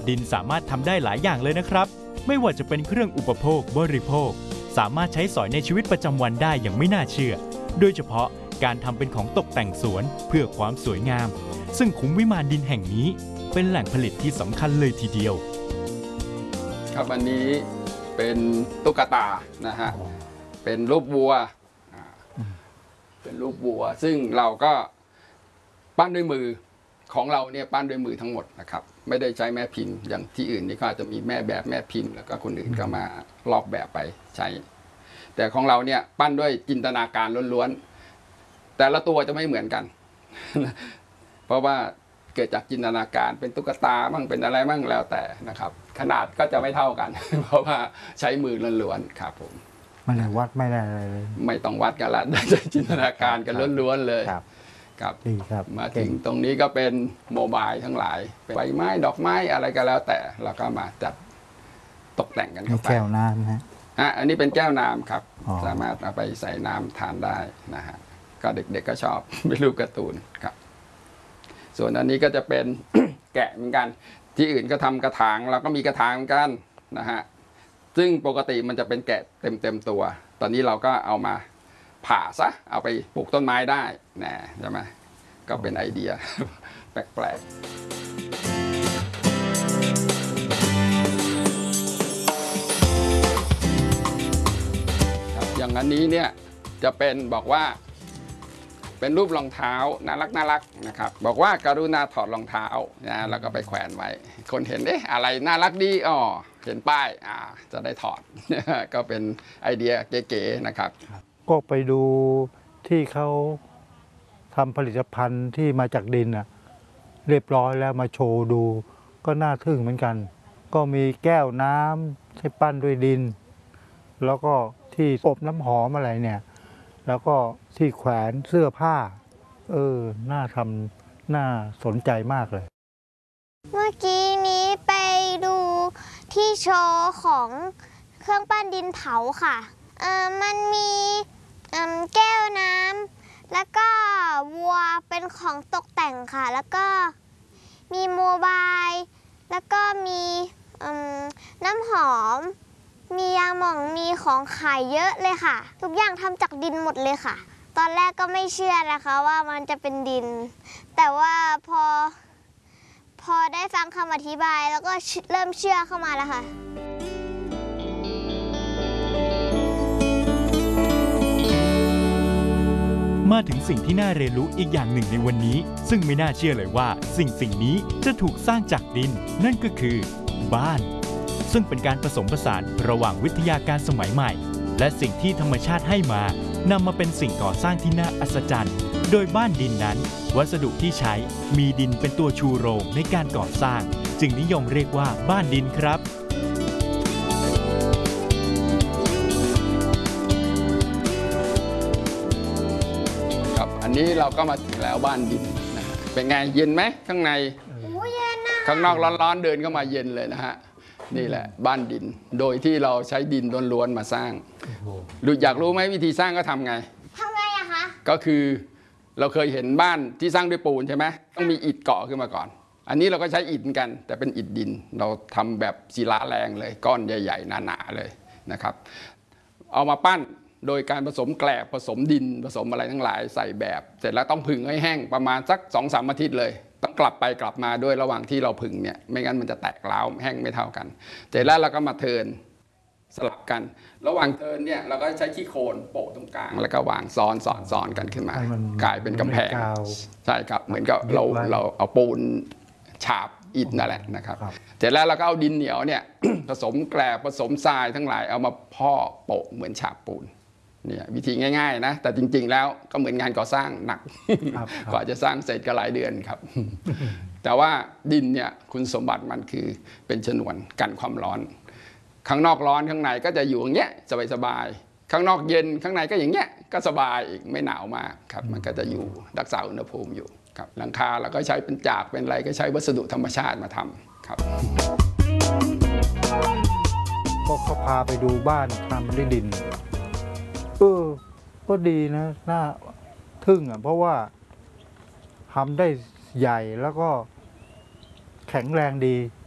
ดินสามารถทำได้หลายอย่างเลยนะครับไม่ว่าจะเป็นเครื่องอุปโภคบริโภคสามารถใช้สอยในชีวิตประจำวันได้อย่างไม่น่าเชื่อโดยเฉพาะการทำเป็นของตกแต่งสวนเพื่อความสวยงามซึ่งคุ้มวิมานดินแห่งนี้เป็นแหล่งผลิตที่สำคัญเลยทีเดียวครับอันนี้เป็นตุ๊กตานะฮะเป็นรูปวัวเป็นรูปวัวซึ่งเราก็ปั้นด้วยมือของเราเนี่ยปั้นด้วยมือทั้งหมดนะครับไม่ได้ใช้แม่พิมพ์อย่างที่อื่นนี่ก็อาจจะมีแม่แบบแม่พิมพ์แล้วก็คนอื่นก็มาลอกแบบไปใช้แต่ของเราเนี่ยปั้นด้วยจินตนาการล้วนๆแต่ละตัวจะไม่เหมือนกันเพราะว่าเกิดจากจินตนาการเป็นตุ๊กตาบ้างเป็นอะไรบ้างแล้วแต่นะครับขนาดก็จะไม่เท่ากันเพราะว่าใช้มือล้วนๆครับผมมันวัดไม่ได้เลยไม่ต้องวัดกันละได้จินตนาการกันล้วนๆเลยครับมาถึงตรงนี้ก็เป็นโมบายทั้งหลายใบไม้ดอกไม้อะไรก็แล้วแต่เราก็มาจัดตกแต่งกันเข้าไปแก้วน้ำฮะอันนี้เป็นแก้วน้ำครับสามารถเอาไปใส่น้ำทานได้นะฮะก็เด็กๆก็ชอบเป็นรูปการ์ตูนครับส่วนอันนี้ก็จะเป็น แกะเหมือนกันที่อื่นก็ทำกระถางเราก็มีกระถางเหมือนกันนะฮะซึ่งปกติมันจะเป็นแกะเต็มตัวตอนนี้เราก็เอามาผ่าซะเอาไปปลูกต้นไม้ได้นะใช่ไหมก็เป็นไอเดีย แปลกๆอย่างอันนี้เนี่ยจะเป็นบอกว่าเป็นรูปรองเท้าน่ารักนะครับบอกว่าการุณาถอดรองเท้านะแล้วก็ไปแขวนไว้คนเห็นอะไรน่ารักดีเห็นป้ายจะได้ถอด ก็เป็นไอเดียเก๋ๆนะครับก็ไปดูที่เขาทำผลิตภัณฑ์ที่มาจากดินเรียบร้อยแล้วมาโชว์ดูก็น่าทึ่งเหมือนกันก็มีแก้วน้ำที่ปั้นด้วยดินแล้วก็ที่อบน้ำหอมอะไรเนี่ยแล้วก็ที่แขวนเสื้อผ้าน่าทำน่าสนใจมากเลยเมื่อกี้นี้ไปดูที่โชว์ของเครื่องปั้นดินเผาค่ะมันมีแก้วน้ำแล้วก็วัวเป็นของตกแต่งค่ะแล้วก็มีโมบายแล้วก็มีน้ำหอมมียาหม่องมีของขายเยอะเลยค่ะทุกอย่างทำจากดินหมดเลยค่ะตอนแรกก็ไม่เชื่อนะคะว่ามันจะเป็นดินแต่ว่าพอได้ฟังคำอธิบายแล้วก็เริ่มเชื่อเข้ามาแล้วค่ะมาถึงสิ่งที่น่าเรียนรู้อีกอย่างหนึ่งในวันนี้ซึ่งไม่น่าเชื่อเลยว่าสิ่งนี้จะถูกสร้างจากดินนั่นก็คือบ้านซึ่งเป็นการผสมผสานระหว่างวิทยาการสมัยใหม่และสิ่งที่ธรรมชาติให้มานำมาเป็นสิ่งก่อสร้างที่น่าอัศจรรย์โดยบ้านดินนั้นวัสดุที่ใช้มีดินเป็นตัวชูโรงในการก่อสร้างจึงนิยมเรียกว่าบ้านดินครับอันนี้เราก็มาถึงแล้วบ้านดินนะเป็นไงเย็นไหมข้างในเย็นนะข้างนอกร้อนๆเดินเข้ามาเย็นเลยนะฮะนี่แหละบ้านดินโดยที่เราใช้ดินล้วนๆมาสร้างอยากรู้ไหมวิธีสร้างก็ทำไงอะคะก็คือเราเคยเห็นบ้านที่สร้างด้วยปูนใช่ไหมต้องมีอิฐเกาะขึ้นมาก่อนอันนี้เราก็ใช้อิฐเหมือนกันแต่เป็นอิฐดินเราทำแบบศิลาแรงเลยก้อนใหญ่ๆหนาๆเลยนะครับเอามาปั้นโดยการผสมแกลบผสมดินผสมอะไรทั้งหลายใส่แบบเสร็จแล้วต้องผึ่งให้แห้งประมาณสัก 2-3 อาทิตย์เลยต้องกลับไปกลับมาด้วยระหว่างที่เราผึ่งเนี่ยไม่งั้นมันจะแตกร้าวแห้งไม่เท่ากันเสร็จแล้วเราก็มาเทิร์นสลับกันระหว่างเทิร์นเนี่ยเราก็ใช้ขี้โคลนโปะตรงกลางแล้วก็วางซ้อนกันขึ้นมากลายเป็นกำแพงใช่ครับเหมือนกับเราเอาปูนฉาบอิฐนั่นแหละนะครับเสร็จแล้วเราก็เอาดินเหนียวเนี่ย ผสมแกลบผสมทรายทั้งหลายเอามาพ่อโปะเหมือนฉาบปูนเนี่ยวิธีง่ายๆนะแต่จริงๆแล้วก็เหมือนงานก่อสร้างหนัก กว่าจะสร้างเสร็จก็หลายเดือนครับ แต่ว่าดินเนี่ยคุณสมบัติมันคือเป็นฉนวนกันความร้อนข้างนอกร้อนข้างในก็จะอยู่อย่างเงี้ยสบายๆข้างนอกเย็นข้างในก็อย่างเงี้ยก็สบายอีกไม่หนาวมากครับมันก็จะอยู่รักษาอุณหภูมิอยู่ครับหลังคาเราก็ใช้เป็นจากเป็นอะไรก็ใช้วัสดุธรรมชาติมาทำครับก็เขาพาไปดูบ้านทำด้วยดินก็ดีนะน่าทึ่งเพราะว่าทำได้ใหญ่แล้วก็แข็งแรงดี